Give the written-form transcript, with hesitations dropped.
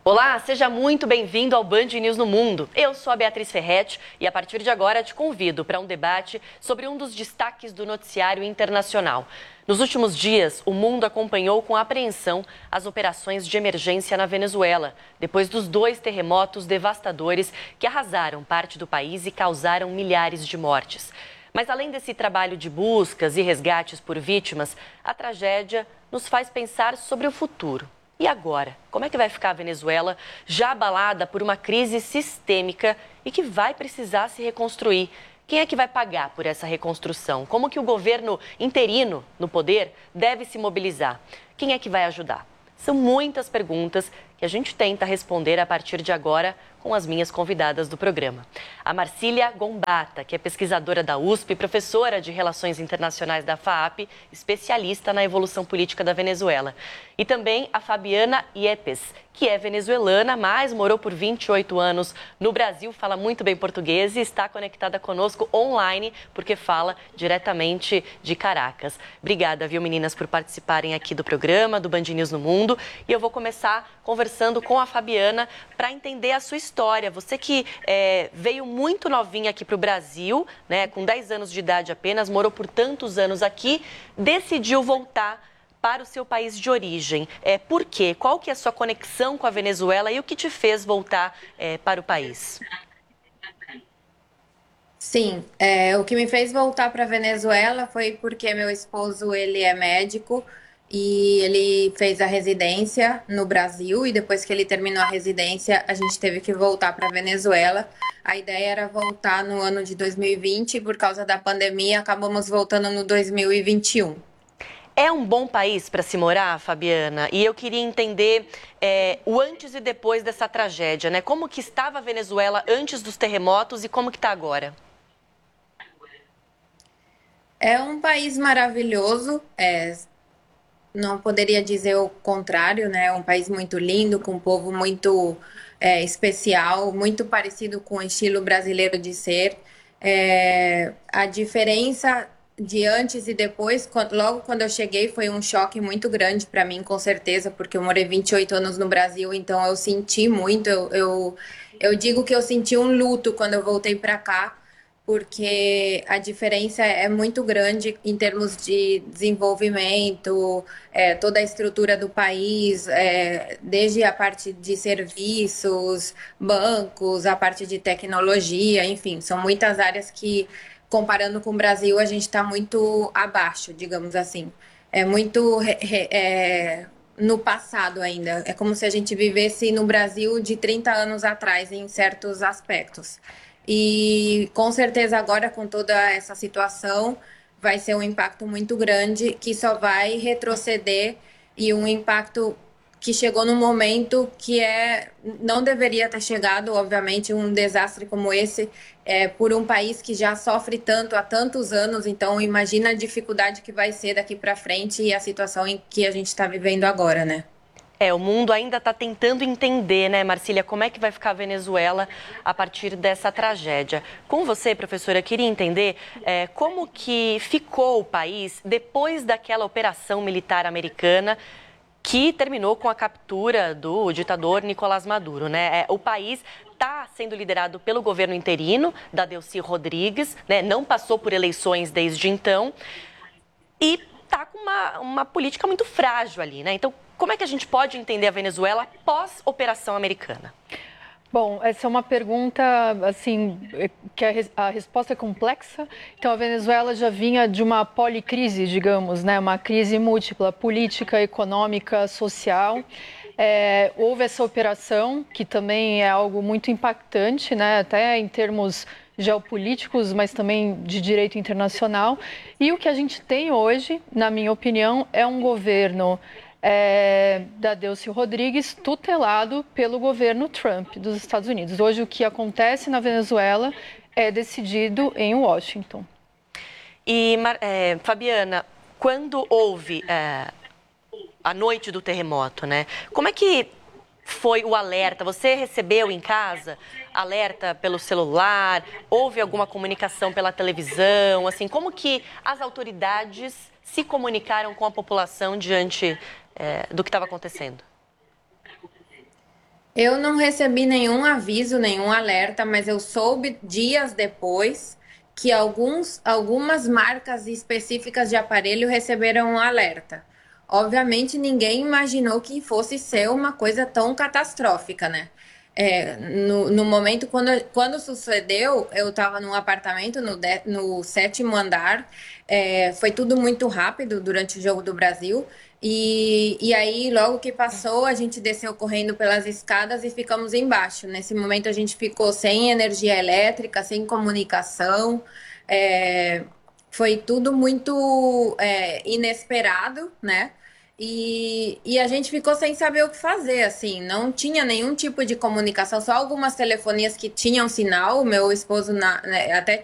Olá, seja muito bem-vindo ao Band News no Mundo. Eu sou a Beatriz Ferretti e a partir de agora te convido para um debate sobre um dos destaques do noticiário internacional. Nos últimos dias, o mundo acompanhou com apreensão as operações de emergência na Venezuela, depois dos 2 terremotos devastadores que arrasaram parte do país e causaram milhares de mortes. Mas além desse trabalho de buscas e resgates por vítimas, a tragédia nos faz pensar sobre o futuro. E agora? Como é que vai ficar a Venezuela, já abalada por uma crise sistêmica e que vai precisar se reconstruir? Quem é que vai pagar por essa reconstrução? Como que o governo interino no poder deve se mobilizar? Quem é que vai ajudar? São muitas perguntas que a gente tenta responder a partir de agora com as minhas convidadas do programa. A Marcília Gombata, que é pesquisadora da USP, professora de Relações Internacionais da FAAP, especialista na evolução política da Venezuela. E também a Fabiana Yepes, que é venezuelana, mas morou por 28 anos no Brasil, fala muito bem português e está conectada conosco online, porque fala diretamente de Caracas. Obrigada, viu, meninas, por participarem aqui do programa, do Band News no Mundo. E eu vou começar conversando com a Fabiana para entender a sua história. Você que veio muito novinha aqui para o Brasil, né, com 10 anos de idade apenas, morou por tantos anos aqui, decidiu voltar para o seu país de origem. Por quê? Qual que é a sua conexão com a Venezuela e o que te fez voltar para o país? Sim, o que me fez voltar para Venezuela foi porque meu esposo, ele é médico e ele fez a residência no Brasil e depois que ele terminou a residência, a gente teve que voltar para Venezuela. A ideia era voltar no ano de 2020 e por causa da pandemia acabamos voltando no 2021. É um bom país para se morar, Fabiana? E eu queria entender o antes e depois dessa tragédia, né? Como que estava a Venezuela antes dos terremotos e como que está agora? É um país maravilhoso, não poderia dizer o contrário, né? É um país muito lindo, com um povo muito especial, muito parecido com o estilo brasileiro de ser. A diferença de antes e depois, logo quando eu cheguei, foi um choque muito grande para mim, com certeza, porque eu morei 28 anos no Brasil, então eu senti muito. Eu digo que eu senti um luto quando eu voltei para cá porque a diferença é muito grande em termos de desenvolvimento, toda a estrutura do país, desde a parte de serviços, bancos, a parte de tecnologia, enfim, são muitas áreas que, comparando com o Brasil, a gente está muito abaixo, digamos assim. É muito no passado ainda. É como se a gente vivesse no Brasil de 30 anos atrás, em certos aspectos. E com certeza agora com toda essa situação vai ser um impacto muito grande que só vai retroceder e um impacto que chegou num momento que não deveria ter chegado, obviamente, um desastre como esse por um país que já sofre tanto há tantos anos. Então imagina a dificuldade que vai ser daqui para frente e a situação em que a gente está vivendo agora, né? O mundo ainda está tentando entender, né, Marcília, como é que vai ficar a Venezuela a partir dessa tragédia. Com você, professora, eu queria entender como que ficou o país depois daquela operação militar americana que terminou com a captura do ditador Nicolás Maduro, né? O país está sendo liderado pelo governo interino, da Delcy Rodrigues, né? Não passou por eleições desde então e está com uma política muito frágil ali, né? Então, como é que a gente pode entender a Venezuela pós-operação americana? Bom, essa é uma pergunta, assim, que a resposta é complexa. Então, a Venezuela já vinha de uma policrise, digamos, né? Uma crise múltipla, política, econômica, social. Houve essa operação, que também é algo muito impactante, né? Até em termos geopolíticos, mas também de direito internacional. E o que a gente tem hoje, na minha opinião, é um governo da Delcy Rodrigues, tutelado pelo governo Trump dos Estados Unidos. Hoje, o que acontece na Venezuela é decidido em Washington. E, Fabiana, quando houve a noite do terremoto, né? Como é que foi o alerta? Você recebeu em casa alerta pelo celular? Houve alguma comunicação pela televisão? Assim, como que as autoridades se comunicaram com a população diante do que estava acontecendo? Eu não recebi nenhum aviso, nenhum alerta, mas eu soube dias depois que algumas marcas específicas de aparelho receberam um alerta. Obviamente, ninguém imaginou que fosse ser uma coisa tão catastrófica, né? No momento, quando sucedeu, eu estava num apartamento no sétimo andar. Foi tudo muito rápido durante o Jogo do Brasil. E aí, logo que passou, a gente desceu correndo pelas escadas e ficamos embaixo. Nesse momento, a gente ficou sem energia elétrica, sem comunicação. É, Foi tudo muito inesperado, né? E a gente ficou sem saber o que fazer, assim, não tinha nenhum tipo de comunicação, só algumas telefonias que tinham sinal. O meu esposo até